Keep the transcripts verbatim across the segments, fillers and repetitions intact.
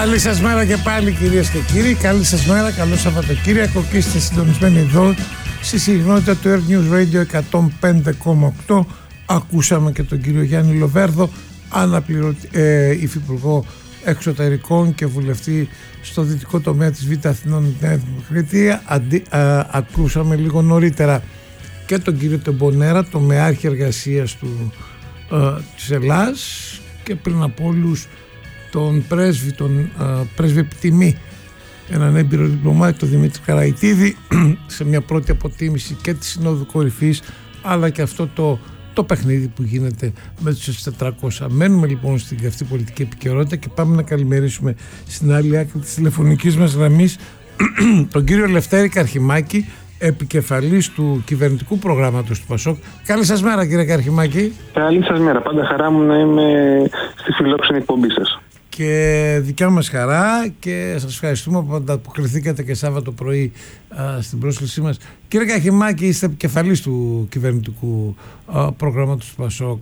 Καλή σας μέρα και πάλι, κυρίες και κύριοι. Καλή σας μέρα, καλό Σαββατοκύριακο και είστε συντονισμένοι εδώ στη συχνότητα του Air News Radio εκατόν πέντε κόμμα οκτώ. Ακούσαμε και τον κύριο Γιάννη Λοβέρδο, αναπληρωτη, ε, υφυπουργό εξωτερικών και βουλευτή στο δυτικό τομέα της Β' Αθηνών Νέα Δημοκρατία. Αντί, α, ακούσαμε λίγο νωρίτερα και τον κύριο Τεμπονέρα, το μεάρχη εργασίας του, α, της Ελλάς, και πριν από όλους τον πρέσβη, τον α, πρέσβη επιτιμή, έναν έμπειρο διπλωμάτη, τον Δημήτρη Καραϊτίδη, σε μια πρώτη αποτίμηση και τη Συνόδου Κορυφής, αλλά και αυτό το, το παιχνίδι που γίνεται με τους τετρακόσια. Μένουμε λοιπόν στην καυτή πολιτική επικαιρότητα και πάμε να καλημερίσουμε στην άλλη άκρη της τηλεφωνικής μας γραμμής τον κύριο Λευτέρη Καρχημάκη, επικεφαλής του κυβερνητικού προγράμματος του Πασόκ. Καλή σας μέρα, κύριε Καρχημάκη. Καλή σας μέρα. Πάντα χαρά μου να είμαι στη φιλόξενη εκπομπή σας. Και δικιά μας χαρά, και σας ευχαριστούμε που ανταποκριθήκατε και Σάββατο πρωί α, στην πρόσκλησή μας. Κύριε Καρχημάκη, είστε επικεφαλής του κυβερνητικού α, προγράμματος του Πασόκ.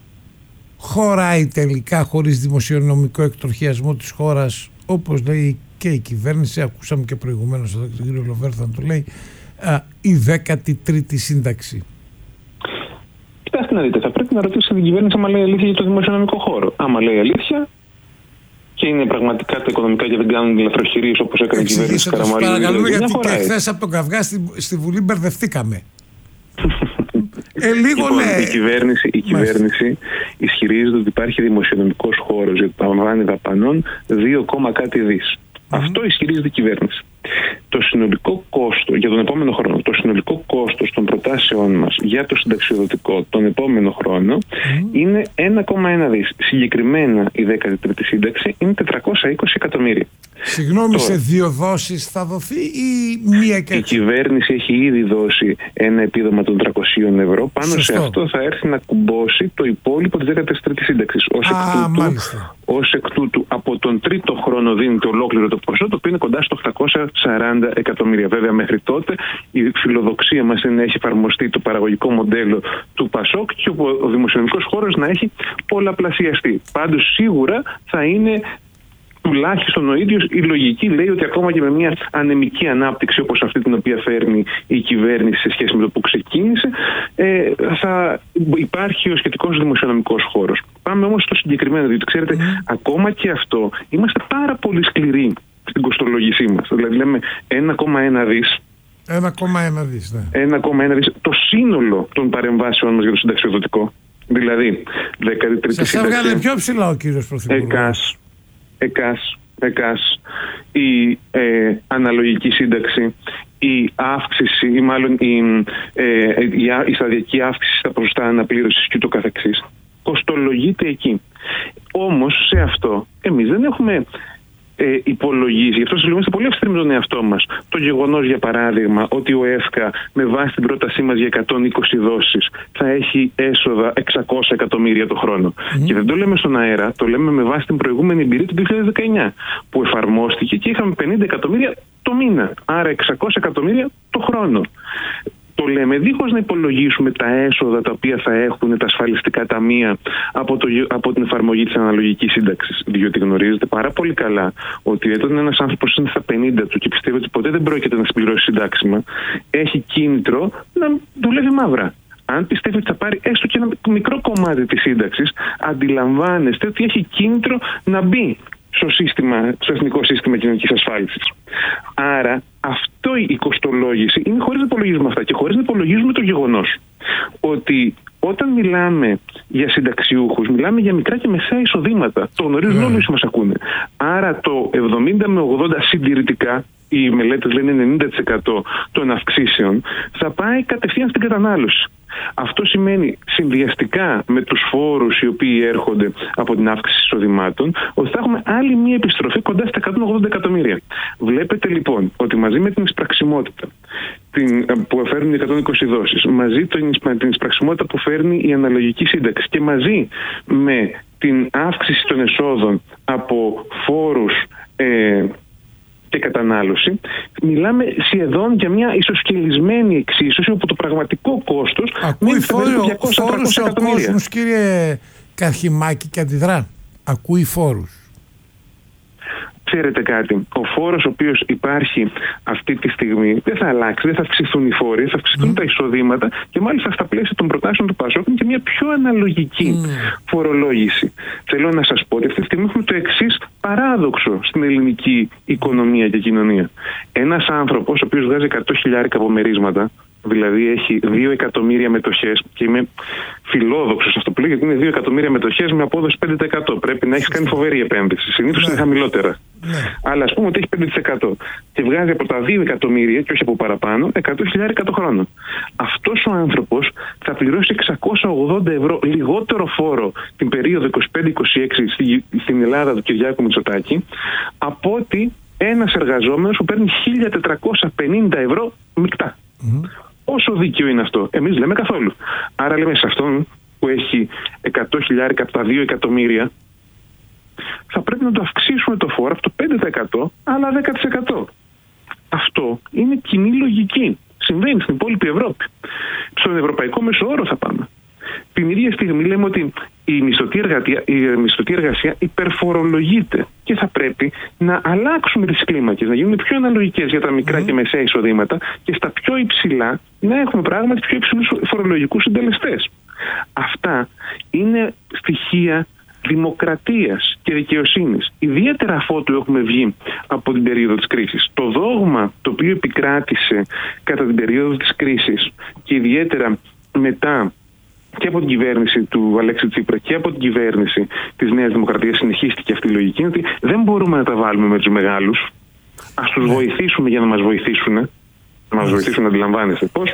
Χωράει τελικά, χωρίς δημοσιονομικό εκτροχιασμό της χώρας, όπως λέει και η κυβέρνηση, ακούσαμε και προηγουμένως εδώ και τον κύριο Λοβέρδο να το λέει, α, η δέκατη τρίτη σύνταξη? Κοιτάξτε να δείτε, θα πρέπει να ρωτήσετε την κυβέρνηση άμα λέει αλήθεια για το δημοσιονομικό χώρο. Άμα λέει αλήθεια και είναι πραγματικά τα οικονομικά και δεν κάνουν λαθροχειρίες όπως έκανε η κυβέρνηση Καραμαλή. Παρακαλούμε, γιατί και χθες από τον καυγά στη, στη Βουλή μπερδευτήκαμε. ε, λίγο λοιπόν, ναι. Η κυβέρνηση, η κυβέρνηση ισχυρίζεται ότι υπάρχει δημοσιονομικός χώρος για το δαπάνη δαπανών δύο, κάτι δις. Mm-hmm. Αυτό ισχυρίζεται η κυβέρνηση. Το συνολικό κόστος για τον επόμενο χρόνο, το συνολικό κόστος των προτάσεών μας για το συνταξιοδοτικό τον επόμενο χρόνο mm. είναι ένα κόμμα ένα δις. Συγκεκριμένα η δέκατη τρίτη σύνταξη είναι τετρακόσια είκοσι εκατομμύρια. Συγγνώμη, Τώρα, σε δύο δόσεις θα δοθεί ή μία και... Η κυβέρνηση έχει ήδη δώσει ένα επίδομα των τριακόσια ευρώ. Πάνω Σωστό. σε αυτό θα έρθει να κουμπώσει το υπόλοιπο της δέκατης τρίτης σύνταξης. Ως, ως εκ τούτου, από τον τρίτο χρόνο δίνεται ολόκληρο το ποσό, το οποίο είναι κοντά στο οκτακόσια σαράντα εκατομμύρια. Βέβαια, μέχρι τότε η φιλοδοξία μας είναι να έχει εφαρμοστεί το παραγωγικό μοντέλο του Πασόκ και ο δημοσιονομικός χώρος να έχει πολλαπλασιαστεί. Πάντως, σίγουρα θα είναι τουλάχιστον ο ίδιος. Η λογική λέει ότι ακόμα και με μια ανεμική ανάπτυξη όπως αυτή την οποία φέρνει η κυβέρνηση σε σχέση με το που ξεκίνησε, ε, θα υπάρχει ο σχετικός δημοσιονομικός χώρος. Πάμε όμως στο συγκεκριμένο, διότι ξέρετε, mm. ακόμα και αυτό είμαστε πάρα πολύ σκληροί στην κοστολόγησή μας. Δηλαδή λέμε ένα κόμμα ένα δις. ένα κόμμα ένα δις, ναι. ένα κόμμα ένα δις το σύνολο των παρεμβάσεων μας για το συνταξιοδοτικό. Δηλαδή, δέκατη τρίτη Σας σύνταξη. έβγαλε πιο ψηλά ο κύριος Πρωθυπουργός. ΕΚΑΣ, ΕΚΑΣ, ΕΚΑΣ, η ε, αναλογική σύνταξη, η αύξηση ή μάλλον η, ε, η, η σταδιακή αύξηση στα ποσοστά αναπλήρωσης και το καθεξής. Κοστολογείται εκεί. Όμως σε αυτό εμείς δεν έχουμε ε, υπολογίσει, γι' αυτό σας λέμε πολύ αυστηροί με τον εαυτό μας, το γεγονός για παράδειγμα ότι ο ΕΦΚΑ με βάση την πρότασή μας για εκατόν είκοσι δόσεις θα έχει έσοδα εξακόσια εκατομμύρια το χρόνο. Mm. Και δεν το λέμε στον αέρα, το λέμε με βάση την προηγούμενη εμπειρία του δύο χιλιάδες δεκαεννιά που εφαρμόστηκε και είχαμε πενήντα εκατομμύρια το μήνα, άρα εξακόσια εκατομμύρια το χρόνο. Το λέμε δίχως να υπολογίσουμε τα έσοδα τα οποία θα έχουν τα ασφαλιστικά ταμεία από, το, από την εφαρμογή της αναλογικής σύνταξης. Διότι γνωρίζετε πάρα πολύ καλά ότι όταν ένας άνθρωπος είναι στα πενήντα του και πιστεύει ότι ποτέ δεν πρόκειται να συμπληρώσει συντάξιμα, έχει κίνητρο να δουλεύει μαύρα. Αν πιστεύει ότι θα πάρει έστω και ένα μικρό κομμάτι της σύνταξης, αντιλαμβάνεστε ότι έχει κίνητρο να μπει στο, σύστημα, στο εθνικό σύστημα κοινωνικής ασφάλισης. Άρα αυτό η κοστολόγηση είναι χωρίς να υπολογίζουμε αυτά και χωρίς να υπολογίζουμε το γεγονός ότι όταν μιλάμε για συνταξιούχους, μιλάμε για μικρά και μεσαία εισοδήματα. Το γνωρίζουν mm. όλοι όσοι μας ακούνε. Άρα το εβδομήντα με ογδόντα συντηρητικά, οι μελέτες λένε ενενήντα τοις εκατό των αυξήσεων, θα πάει κατευθείαν στην κατανάλωση. Αυτό σημαίνει συνδυαστικά με τους φόρους οι οποίοι έρχονται από την αύξηση εισοδημάτων ότι θα έχουμε άλλη μία επιστροφή κοντά στα εκατόν ογδόντα εκατομμύρια. Βλέπετε λοιπόν ότι μαζί με την εισπραξιμότητα την, που φέρνουν οι εκατόν είκοσι δόσεις, μαζί με την εισπραξιμότητα που φέρνει η αναλογική σύνταξη και μαζί με την αύξηση των εσόδων από φόρους ε, και κατανάλωση, μιλάμε σχεδόν για μια ισοσκελισμένη εξίσωση όπου το πραγματικό κόστος ακούει φόρους ο κόσμος, κύριε Καρχημάκη, και αντιδρά. Ακούει φόρους. ξέρετε κάτι, ο φόρος ο οποίος υπάρχει αυτή τη στιγμή δεν θα αλλάξει, δεν θα αυξηθούν οι φόροι, θα αυξηθούν mm. τα εισοδήματα και μάλιστα στα πλαίσια των προτάσεων του ΠΑΣΟΚ είναι και μια πιο αναλογική mm. φορολόγηση. Θέλω να σας πω ότι αυτή τη στιγμή έχουμε το εξής παράδοξο στην ελληνική οικονομία και κοινωνία. Ένας άνθρωπος ο οποίος βγάζει εκατό χιλιάρικα απομερίσματα, δηλαδή έχει δύο εκατομμύρια μετοχές, και είμαι φιλόδοξος αυτό που λέω, γιατί είναι δύο εκατομμύρια μετοχές με απόδοση πέντε τοις εκατό. Πρέπει να έχει κάνει φοβερή επένδυση. Συνήθως ναι. είναι χαμηλότερα. Ναι. Αλλά ας πούμε ότι έχει πέντε τοις εκατό και βγάζει από τα δύο εκατομμύρια και όχι από παραπάνω εκατό χιλιάρικα το χρόνο. Αυτός ο άνθρωπος θα πληρώσει εξακόσια ογδόντα ευρώ λιγότερο φόρο την περίοδο είκοσι πέντε είκοσι έξι στην Ελλάδα του Κυριάκου Μητσοτάκη από ότι ένας εργαζόμενος που παίρνει χίλια τετρακόσια πενήντα ευρώ μεικτά. Mm-hmm. Πόσο δίκαιο είναι αυτό? Εμείς λέμε καθόλου. Άρα λέμε σε αυτόν που έχει εκατό χιλιάρικα από τα δύο εκατομμύρια θα πρέπει να το αυξήσουμε το φόρο από το πέντε τοις εκατό αλλά δέκα τοις εκατό. Αυτό είναι κοινή λογική. Συμβαίνει στην υπόλοιπη Ευρώπη. Στον ευρωπαϊκό μέσο όρο θα πάμε. Την ίδια στιγμή λέμε ότι η μισθωτή, εργατία, η μισθωτή εργασία υπερφορολογείται και θα πρέπει να αλλάξουμε τις κλίμακες, να γίνουν πιο αναλογικές για τα μικρά mm. και μεσαία εισοδήματα και στα πιο υψηλά να έχουμε πράγματι πιο υψηλούς φορολογικούς συντελεστές. Αυτά είναι στοιχεία δημοκρατίας και δικαιοσύνης. Ιδιαίτερα αφότου έχουμε βγει από την περίοδο της κρίσης. Το δόγμα το οποίο επικράτησε κατά την περίοδο της κρίσης και ιδιαίτερα μετά και από την κυβέρνηση του Αλέξη Τσίπρα και από την κυβέρνηση της Νέας Δημοκρατίας συνεχίστηκε αυτή η λογική, ότι δεν μπορούμε να τα βάλουμε με τους μεγάλους. Ας τους βοηθήσουμε για να μας βοηθήσουν. Να μας βοηθήσουν να αντιλαμβάνεστε πώς.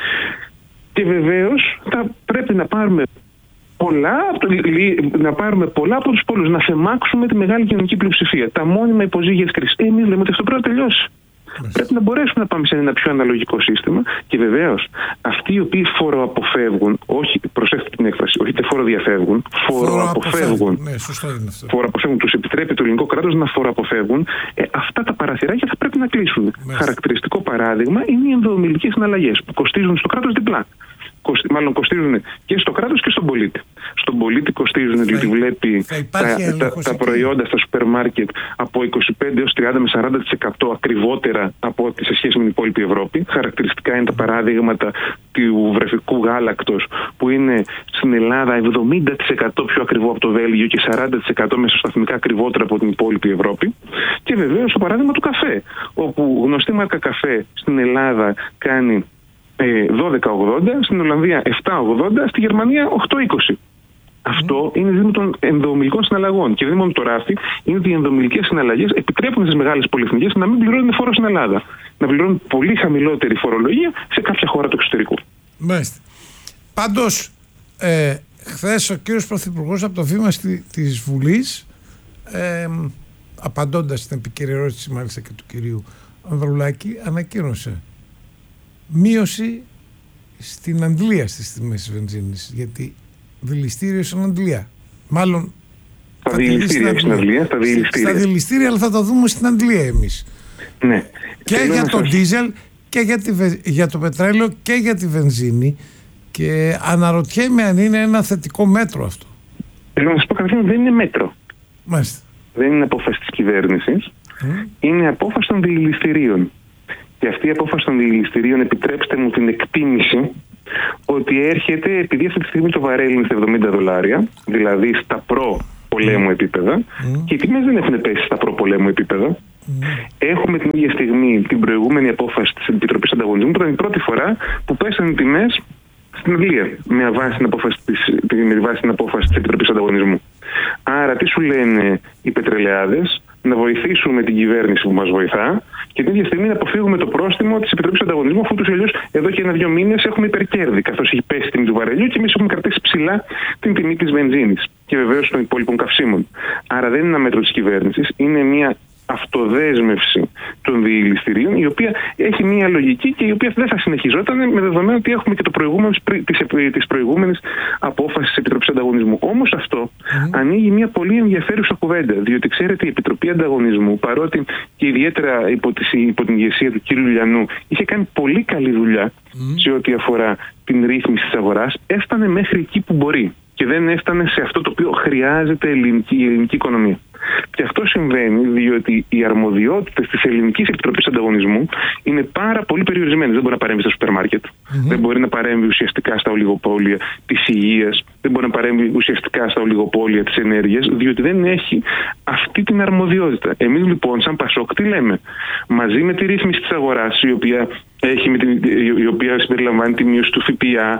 Και βεβαίως θα πρέπει να πάρουμε πολλά, να πάρουμε πολλά από τους πόλους, να θεμάξουμε τη μεγάλη κοινωνική πλειοψηφία. Τα μόνιμα υποζύγια της κρίσης. Εμείς λέμε ότι αυτό πρέπει να τελειώσει. Πρέπει να μπορέσουμε να πάμε σε ένα πιο αναλογικό σύστημα και βεβαίως αυτοί οι οποίοι φοροαποφεύγουν, όχι, προσέχετε την έκφραση, όχι είτε φοροδιαφεύγουν, φοροαποφεύγουν. Ναι, σωστό είναι αυτό. Φοροαποφεύγουν, τους επιτρέπει το ελληνικό κράτος να φοροαποφεύγουν. Ε, αυτά τα παραθυράκια θα πρέπει να κλείσουν. Μάλιστα. Χαρακτηριστικό παράδειγμα είναι οι ενδομιλικές συναλλαγές που κοστίζουν στο κράτος διπλά. Μάλλον κοστίζουν και στο κράτος και στον πολίτη. Στον πολίτη κοστίζουν διότι βλέπει τα, τα, τα προϊόντα στα σούπερ μάρκετ από είκοσι πέντε έως τριάντα με σαράντα τοις εκατό ακριβότερα από ό,τι σε σχέση με την υπόλοιπη Ευρώπη. Χαρακτηριστικά είναι τα παράδειγματα του βρεφικού γάλακτος που είναι στην Ελλάδα εβδομήντα τοις εκατό πιο ακριβό από το Βέλγιο και σαράντα τοις εκατό μεσοσταθμικά ακριβότερο από την υπόλοιπη Ευρώπη. Και βεβαίως το παράδειγμα του καφέ, όπου γνωστή μάρκα καφέ στην Ελλάδα κάνει δώδεκα ογδόντα, στην Ολλανδία επτά ογδόντα, στη Γερμανία οκτώ είκοσι. Αυτό είναι δήμο των ενδομιλικών συναλλαγών. Και δήμο το ράφι είναι ότι οι ενδομιλικές συναλλαγές επιτρέπουν στις μεγάλες πολυεθνικές να μην πληρώνουν φόρο στην Ελλάδα. Να πληρώνουν πολύ χαμηλότερη φορολογία σε κάποια χώρα του εξωτερικού. Μάλιστα. Πάντως, ε, χθες ο κύριος Πρωθυπουργός από το βήμα της Βουλής, ε, απαντώντας στην επικαιρή ερώτηση μάλιστα και του κυρίου Ανδρουλάκη, ανακοίνωσε μείωση στην αντλία στις τιμές της βενζίνης, γιατί δηληστήριο στην αντλία. Μάλλον στα δηληστήρια, στην αντλία, στα δηληστήρια. Στα δηληστήρια, αλλά θα το δούμε στην αντλία εμείς. Ναι. Και Θέλω για το σας... ντίζελ και για, τη, για το πετρέλαιο και για τη βενζίνη. Και αναρωτιέμαι αν είναι ένα θετικό μέτρο αυτό. Θέλω να σας πω καταρχήν, δεν είναι μέτρο. Μάλιστα. Δεν είναι απόφαση της κυβέρνησης. Mm. Είναι απόφαση των δηληστηρίων. Και αυτή η απόφαση των δηληστηρίων, επιτρέψτε μου την εκτίμηση, ότι έρχεται επειδή αυτή τη στιγμή το βαρέλι είναι στα εβδομήντα δολάρια, δηλαδή στα προ-πολέμου επίπεδα, mm. και οι τιμές δεν έχουν πέσει στα προ-πολέμου επίπεδα. Mm. Έχουμε την ίδια στιγμή την προηγούμενη απόφαση της Επιτροπής Ανταγωνισμού, που ήταν η πρώτη φορά που πέσαν οι τιμές στην Αγγλία, με βάση την απόφαση της, με βάση την απόφαση της Επιτροπής Ανταγωνισμού. Άρα, τι σου λένε οι πετρελαιάδες? Να βοηθήσουμε την κυβέρνηση που μας βοηθά και την ίδια στιγμή να αποφύγουμε το πρόστιμο της Επιτροπής Ανταγωνισμού, αφού τους αλλιώς εδώ και ένα-δύο μήνες έχουμε υπερκέρδη, καθώς έχει πέσει η τιμή του βαρελιού και εμείς έχουμε κρατήσει ψηλά την τιμή της βενζίνης και βεβαίως των υπόλοιπων καυσίμων. Άρα δεν είναι ένα μέτρο της κυβέρνησης, είναι μια αυτοδέσμευση των δηληστηρίων, η οποία έχει μια λογική και η οποία δεν θα συνεχιζόταν με δεδομένο ότι έχουμε και το προηγούμενο της προηγούμενης απόφασης της Επιτροπής Ανταγωνισμού. Όμως αυτό mm. ανοίγει μια πολύ ενδιαφέρουσα κουβέντα, διότι ξέρετε η Επιτροπή Ανταγωνισμού, παρότι και ιδιαίτερα υπό, τη, υπό την ηγεσία του κ. Λιανού είχε κάνει πολύ καλή δουλειά mm. σε ό,τι αφορά την ρύθμιση της αγοράς, έφτανε μέχρι εκεί που μπορεί και δεν έφτανε σε αυτό το οποίο χρειάζεται η ελληνική, η ελληνική οικονομία. Και αυτό συμβαίνει διότι οι αρμοδιότητες της Ελληνικής Επιτροπής Ανταγωνισμού είναι πάρα πολύ περιορισμένες. Δεν μπορεί να παρέμβει στα σούπερ μάρκετ, mm-hmm. δεν μπορεί να παρέμβει ουσιαστικά στα ολιγοπόλια της υγείας, δεν μπορεί να παρέμβει ουσιαστικά στα ολιγοπόλια της ενέργειας, διότι δεν έχει αυτή την αρμοδιότητα. Εμείς λοιπόν, σαν Πασόκ, τι λέμε? Μαζί με τη ρύθμιση της αγοράς, η οποία έχει με την, η οποία συμπεριλαμβάνει τη μείωση του ΦΠΑ,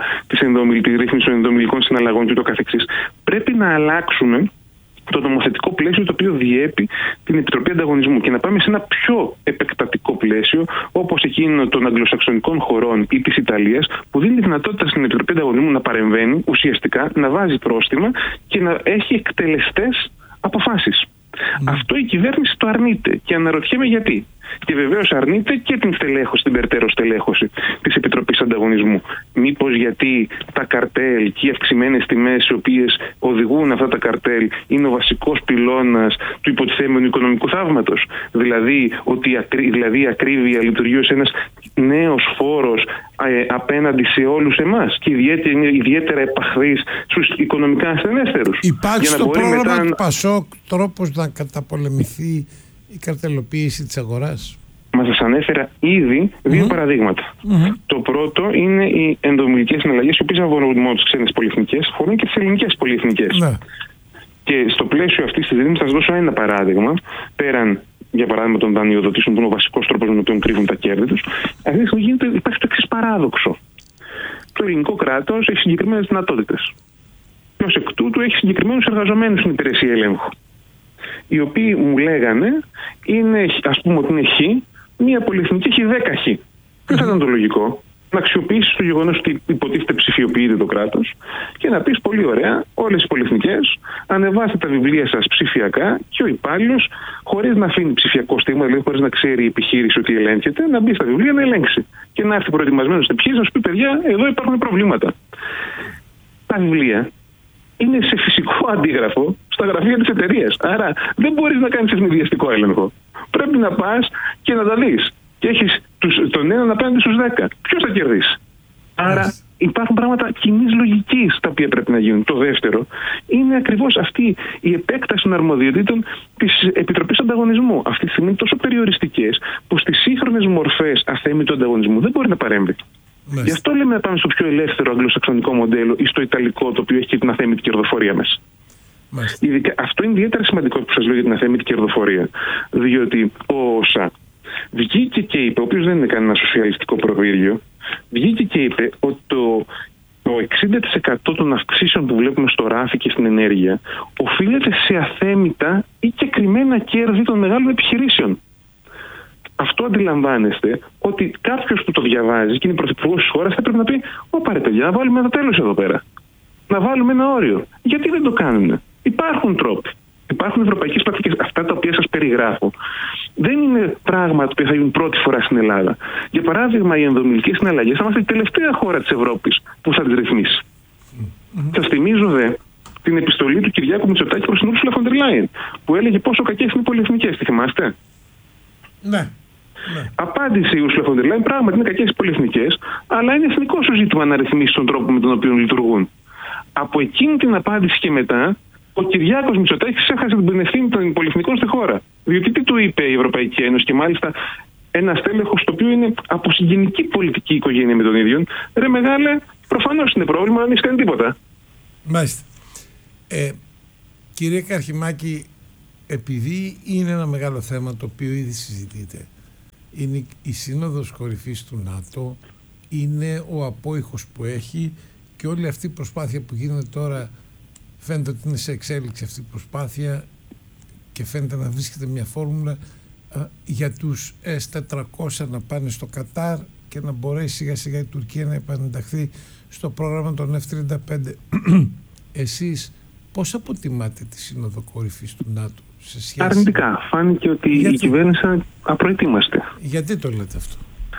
τη ρύθμιση των ενδομιλικών συναλλαγών κ.ο.κ., πρέπει να αλλάξουμε το νομοθετικό πλαίσιο το οποίο διέπει την Επιτροπή Ανταγωνισμού και να πάμε σε ένα πιο επεκτατικό πλαίσιο, όπως εκείνο των αγγλοσαξονικών χωρών ή της Ιταλίας, που δίνει τη δυνατότητα στην Επιτροπή Ανταγωνισμού να παρεμβαίνει ουσιαστικά, να βάζει πρόστιμα και να έχει εκτελεστές αποφάσεις. Mm. Αυτό η κυβέρνηση το αρνείται και αναρωτιέμαι γιατί. Και βεβαίως αρνείται και την στελέχωση, την περαιτέρω στελέχωση της Επιτροπής Ανταγωνισμού. Μήπως γιατί τα καρτέλ και οι αυξημένες τιμές οι οποίες οδηγούν αυτά τα καρτέλ είναι ο βασικός πυλώνας του υποτιθέμενου οικονομικού θαύματος? Δηλαδή ότι δηλαδή η ακρίβεια λειτουργεί ως ένας νέος φόρος ε, απέναντι σε όλους εμάς και ιδιαίτερα, είναι ιδιαίτερα επαχθής στους οικονομικά ασθενέστερους. Υπάρχει στο πρόγραμμα μετά... του Πασόκ τρόπος να καταπολεμηθεί η καρτελοποίηση της αγοράς? Μας σας ανέφερα ήδη δύο mm-hmm. παραδείγματα. Mm-hmm. Το πρώτο είναι οι ενδομιλικές συναλλαγές, οι οποίες αφορούν μόνο τις ξένες πολυεθνικές, αφορούν και τις ελληνικές πολυεθνικές. Mm-hmm. Και στο πλαίσιο αυτής της δήμης θα σας δώσω ένα παράδειγμα, πέραν για παράδειγμα των δανειοδοτήσεων, που είναι ο βασικός τρόπος με τον οποίο κρύβουν τα κέρδη τους. Αυτή τη στιγμή υπάρχει το εξής παράδοξο. Το ελληνικό κράτος έχει συγκεκριμένες δυνατότητες. Και ως εκ τούτου έχει συγκεκριμένους εργαζομένους στην υπηρεσία ελέγχου, οι οποίοι μου λέγανε, είναι, ας πούμε ότι είναι χ, μία πολυεθνική έχει δέκα χ. Ποιο θα ήταν το λογικό? Να αξιοποιήσεις το γεγονός ότι υποτίθεται ψηφιοποιείται το κράτος και να πεις πολύ ωραία, όλες οι πολυεθνικές ανεβάστε τα βιβλία σας ψηφιακά και ο υπάλληλος, χωρίς να αφήνει ψηφιακό στίγμα, δηλαδή χωρίς να ξέρει η επιχείρηση ότι ελέγχεται, να μπει στα βιβλία να ελέγξει και να έρθει προετοιμασμένος στην επιχείρηση να σου πει: παιδιά, εδώ υπάρχουν προβλήματα. Τα βιβλία είναι σε φυσικό αντίγραφο στα γραφεία της εταιρείας. Άρα δεν μπορείς να κάνεις ευνηδιαστικό έλεγχο. Πρέπει να πας και να τα δεις. Και έχεις τους, τον έναν απέναντι στους δέκα. Ποιος θα κερδίσει? Άρα υπάρχουν πράγματα κοινής λογικής τα οποία πρέπει να γίνουν. Το δεύτερο είναι ακριβώς αυτή η επέκταση των αρμοδιοτήτων της Επιτροπής Ανταγωνισμού. Αυτή τη στιγμή είναι τόσο περιοριστικές που στις σύγχρονες μορφές αθέμητου ανταγωνισμού δεν μπορεί να παρέμβει. Μάλιστα. Γι' αυτό λέμε να πάμε στο πιο ελεύθερο αγγλοσαξονικό μοντέλο ή στο ιταλικό, το οποίο έχει και την αθέμητη κερδοφορία μέσα. Ειδικά, αυτό είναι ιδιαίτερα σημαντικό που σας λέω για την αθέμητη κερδοφορία. Διότι ο ΩΣΑ βγήκε και είπε, ο οποίος δεν είναι κανένα σοσιαλιστικό προπύργιο, βγήκε και είπε ότι το, το εξήντα τοις εκατό των αυξήσεων που βλέπουμε στο ράφι και στην ενέργεια οφείλεται σε αθέμητα ή κεκριμένα κέρδη των μεγάλων επιχειρήσεων. Αυτό αντιλαμβάνεστε ότι κάποιος που το διαβάζει και είναι πρωθυπουργός της χώρας θα πρέπει να πει: Ωπα ρε παιδιά, να βάλουμε ένα τέλος εδώ πέρα. Να βάλουμε ένα όριο. Γιατί δεν το κάνουν? Υπάρχουν τρόποι. Υπάρχουν ευρωπαϊκές πρακτικές. Αυτά τα οποία σας περιγράφω δεν είναι πράγματα που θα γίνουν πρώτη φορά στην Ελλάδα. Για παράδειγμα, οι ενδομιλικές συναλλαγές θα είμαστε η τελευταία χώρα της Ευρώπης που θα τις ρυθμίσει. Mm-hmm. Σας θυμίζω δε την επιστολή του Κυριάκου Μητσοτάκη προς την Ursula von der Leyen, που έλεγε πόσο κακές είναι οι πολυεθνικές. Τη θυμάστε? Ναι. Ναι. Απάντησε η Ursula von der Leyen: πράγματι είναι κακές οι πολυεθνικές, αλλά είναι εθνικό σου ζήτημα να ρυθμίσει τον τρόπο με τον οποίο λειτουργούν. Από εκείνη την απάντηση και μετά, ο Κυριάκος Μητσοτάκης έχασε την ευθύνη των πολυεθνικών στη χώρα. Διότι τι του είπε η Ευρωπαϊκή Ένωση, και μάλιστα ένα στέλεχος το οποίο είναι από συγγενική πολιτική οικογένεια με τον ίδιο: ρε μεγάλε, προφανώς είναι πρόβλημα, δεν έχει κάνει τίποτα. Μάλιστα. Ε, κύριε Καρχιμάκη, επειδή είναι ένα μεγάλο θέμα το οποίο ήδη συζητείται, είναι η Σύνοδος Κορυφής του ΝΑΤΟ, είναι ο απόϊχος που έχει και όλη αυτή η προσπάθεια που γίνεται τώρα φαίνεται ότι είναι σε εξέλιξη αυτή η προσπάθεια και φαίνεται να βρίσκεται μια φόρμουλα α, για τους ες τετρακόσια να πάνε στο Κατάρ και να μπορέσει σιγά σιγά η Τουρκία να επανενταχθεί στο πρόγραμμα των εφ τριάντα πέντε. Εσείς πώς αποτιμάτε τη Σύνοδο Κορυφής του ΝΑΤΟ σε σχέση? Αρνητικά. Φάνηκε ότι γιατί? Η κυβέρνηση απροετοίμαστε. Γιατί το λέτε αυτό?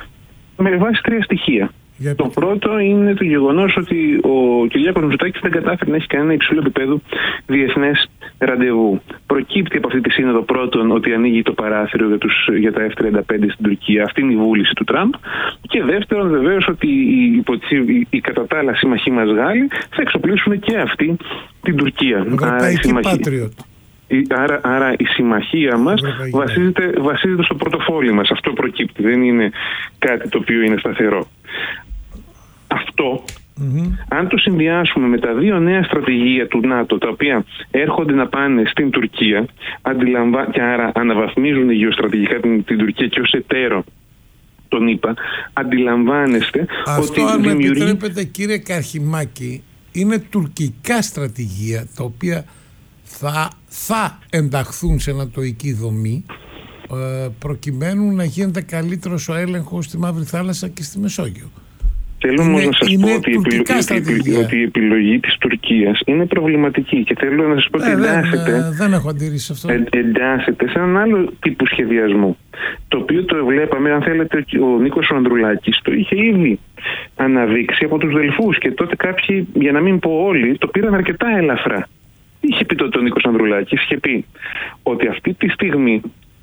Με βάση τρία στοιχεία. Για το πρώτο είναι το γεγονός ότι ο Κυριάκος Μητσοτάκης δεν κατάφερε να έχει κανένα υψηλό επίπεδο διεθνές ραντεβού. Προκύπτει από αυτή τη σύνοδο πρώτον ότι ανοίγει το παράθυρο για, τους, για τα εφ τριάντα πέντε στην Τουρκία. Αυτή είναι η βούληση του Τραμπ. Και δεύτερον, βεβαίως, ότι οι, οι, οι κατά τα άλλα σύμμαχοί μας Γάλλοι θα εξοπλίσουν και αυτή την Τουρκία. Ευρωπαϊκή Patriot. Άρα, άρα η συμμαχία μας βασίζεται, βασίζεται στο πορτοφόλι μας. Αυτό προκύπτει, δεν είναι κάτι το οποίο είναι σταθερό. Αυτό, mm-hmm. αν το συνδυάσουμε με τα δύο νέα στρατηγία του ΝΑΤΟ, τα οποία έρχονται να πάνε στην Τουρκία, αντιλαμβα... και άρα αναβαθμίζουν γεωστρατηγικά την, την Τουρκία και ως εταίρο τον ΗΠΑ, αντιλαμβάνεστε αυτό, ότι αν δημιουργεί... επιτρέπετε κύριε Καρχιμάκη, είναι τουρκικά στρατηγία τα οποία θα, θα ενταχθούν σε ανατοϊκή δομή ε, προκειμένου να γίνεται καλύτερος ο έλεγχος στη Μαύρη Θάλασσα και στη Μεσόγειο. Θέλω όμως να σας πω ότι η, επιλογή, ότι η επιλογή της Τουρκίας είναι προβληματική και θέλω να σας πω ότι ε, εντάσσεται, δεν, δεν έχω αντιρρήσει αυτό. Ε, εντάσσεται σε έναν άλλο τύπου σχεδιασμού, το οποίο το βλέπαμε, αν θέλετε, ο Νίκος Ανδρουλάκης το είχε ήδη αναδείξει από τους Δελφούς και τότε κάποιοι, για να μην πω όλοι, το πήραν αρκετά ελαφρά. Είχε πει τότε ο Νίκος Ανδρουλάκης, είχε πει ότι αυτή τη στιγμή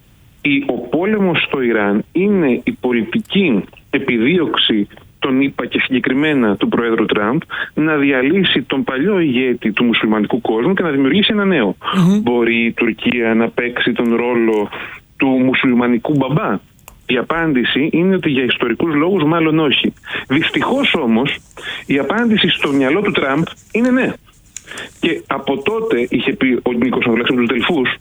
ο πόλεμος στο Ιράν είναι η πολιτική επιδίωξη τον ΗΠΑ και συγκεκριμένα του Προέδρου Τραμπ να διαλύσει τον παλιό ηγέτη του μουσουλμανικού κόσμου και να δημιουργήσει ένα νέο. Mm-hmm. Μπορεί η Τουρκία να παίξει τον ρόλο του μουσουλμανικού μπαμπά? Η απάντηση είναι ότι για ιστορικούς λόγους μάλλον όχι. Δυστυχώς όμως η απάντηση στο μυαλό του Τραμπ είναι ναι. Και από τότε είχε πει ο Νίκος Ανδρουλάκης από τους Δελφούς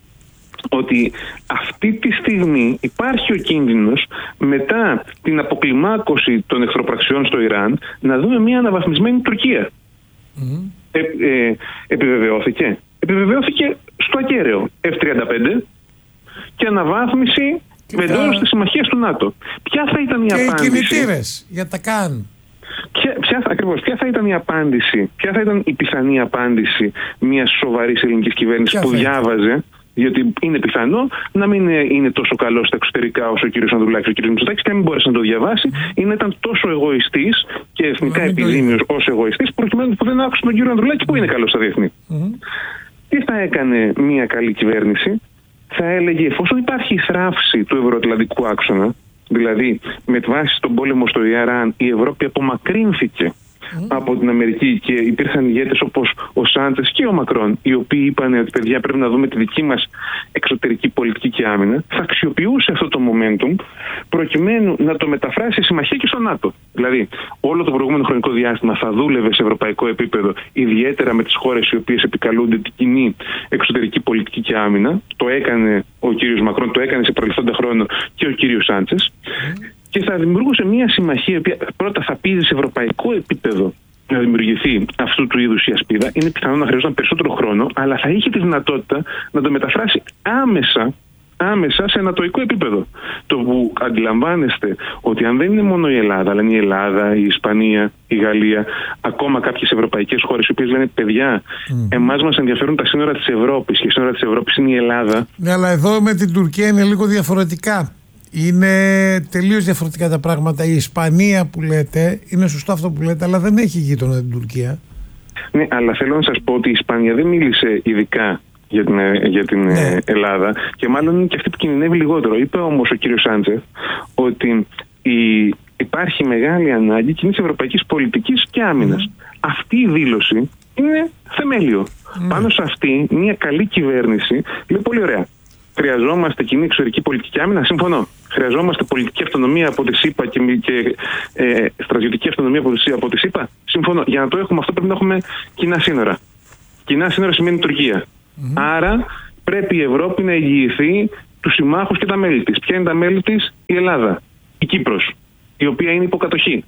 ότι αυτή τη στιγμή υπάρχει ο κίνδυνος μετά την αποκλιμάκωση των εχθροπραξιών στο Ιράν να δούμε μια αναβαθμισμένη Τουρκία. Mm-hmm. Ε, ε, επιβεβαιώθηκε. Επιβεβαιώθηκε στο ακέραιο εφ τριάντα πέντε και αναβάθμιση με εντός της συμμαχίας του ΝΑΤΟ. Ποια θα ήταν η και απάντηση? Και οι κινητήρες για τα καν. Ποια, ποια, ακριβώς, ποια θα ήταν η απάντηση, ποια θα ήταν η πιθανή απάντηση μιας σοβαρής ελληνικής κυβέρνησης που διάβαζε, γιατί είναι πιθανό να μην είναι τόσο καλό στα εξωτερικά όσο ο κ. Ανδρουλάκης, ο κ. Μητσοτάκης, και να μην μπορέσει να το διαβάσει, ή να ήταν τόσο εγωιστής και εθνικά επιδήμιος ως εγωιστής, προκειμένου που δεν άκουσε τον κ. Ανδρουλάκη που είναι καλό στα διεθνή. Mm-hmm. Τι θα έκανε μια καλή κυβέρνηση? Θα έλεγε, εφόσον υπάρχει η θράψη του ευρωατλαντικού άξονα, δηλαδή με βάση τον πόλεμο στο Ιράν, η Ευρώπη απομακρύνθηκε Mm. από την Αμερική και υπήρχαν ηγέτες όπως ο Σάντσες και ο Μακρόν, οι οποίοι είπαν ότι παιδιά πρέπει να δούμε τη δική μας εξωτερική πολιτική και άμυνα, θα αξιοποιούσε αυτό το momentum προκειμένου να το μεταφράσει σε συμμαχία και στο ΝΑΤΟ. Δηλαδή όλο το προηγούμενο χρονικό διάστημα θα δούλευε σε ευρωπαϊκό επίπεδο, ιδιαίτερα με τις χώρες οι οποίες επικαλούνται την κοινή εξωτερική πολιτική και άμυνα. Το έκανε ο κύριος Μακρόν, το έκανε σε παρελθόντα χρόνο και ο κύριος Σάντσες. Mm. Και θα δημιουργούσε μια συμμαχία που πρώτα θα πείζει σε ευρωπαϊκό επίπεδο να δημιουργηθεί αυτού του είδους η ασπίδα. Είναι πιθανό να χρειαζόταν περισσότερο χρόνο, αλλά θα είχε τη δυνατότητα να το μεταφράσει άμεσα, άμεσα σε ανατοϊκό επίπεδο. Το που αντιλαμβάνεστε ότι αν δεν είναι μόνο η Ελλάδα, αλλά είναι η Ελλάδα, η Ισπανία, η Γαλλία, ακόμα κάποιες ευρωπαϊκές χώρες, οι οποίες λένε παιδιά, mm. εμάς μας ενδιαφέρουν τα σύνορα της Ευρώπης και η σύνορα της Ευρώπης είναι η Ελλάδα. Ναι, αλλά εδώ με την Τουρκία είναι λίγο διαφορετικά. Είναι τελείως διαφορετικά τα πράγματα. Η Ισπανία που λέτε, είναι σωστό αυτό που λέτε, αλλά δεν έχει γείτονα την Τουρκία. Ναι, αλλά θέλω να σας πω ότι η Ισπανία δεν μίλησε ειδικά για την, για την ναι. Ελλάδα και μάλλον είναι και αυτή που κινδυνεύει λιγότερο. Είπε όμως ο κύριος Σάντσεφ ότι η, υπάρχει μεγάλη ανάγκη κοινής ευρωπαϊκής πολιτικής και άμυνας. Mm. Αυτή η δήλωση είναι θεμέλιο. Mm. Πάνω σε αυτή μια καλή κυβέρνηση λέει πολύ ωραία. Χρειαζόμαστε κοινή εξωτερική πολιτική και άμυνα, συμφωνώ. Χρειαζόμαστε πολιτική αυτονομία από τη ΣΥΠΑ και, και ε, στρατιωτική αυτονομία από τη, από τη ΣΥΠΑ, συμφωνώ. Για να το έχουμε αυτό πρέπει να έχουμε κοινά σύνορα. Κοινά σύνορα σημαίνει Τουρκία. Mm-hmm. Άρα πρέπει η Ευρώπη να εγγυηθεί τους συμμάχους και τα μέλη της. Ποια είναι τα μέλη της? Η Ελλάδα, η Κύπρος, η οποία είναι υποκατοχή.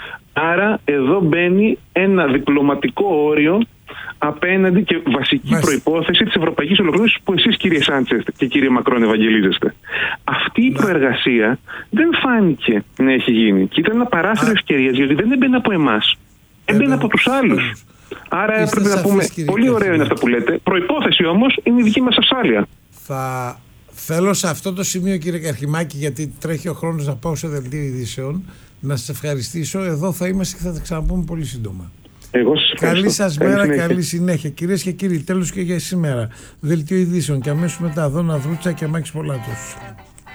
Άρα εδώ μπαίνει ένα διπλωματικό όριο απέναντι και βασική Μάλιστα. προϋπόθεση της ευρωπαϊκής ολοκλήρωσης που εσείς κύριε Σάντσεφ και κύριε Μακρόν ευαγγελίζεστε. Αυτή η προεργασία δεν φάνηκε να έχει γίνει και ήταν ένα παράθυρο ευκαιρίας, γιατί δεν έμπαινε από εμάς, έμπαινε από τους άλλους. Άρα Είστε πρέπει να πούμε, πολύ ωραίο είναι αυτό που λέτε, προϋπόθεση όμως είναι η δική μας ασφάλεια. Θα θέλω σε αυτό το σημείο κύριε Καρχιμάκη, γιατί τρέχει ο χρόνος να πάω σε δελτίο ειδήσεων, να σας ευχαριστήσω. Εδώ θα είμαστε και θα τα ξαναπούμε πολύ σύντομα. Εγώ σας ευχαριστώ. Καλή σας μέρα, συνέχεια. Καλή συνέχεια. Κυρίες και κύριοι, τέλος και για σήμερα. Δελτίο ειδήσεων και αμέσως μετά Δώνα Δρούτσα και Μάκης Πολάτος.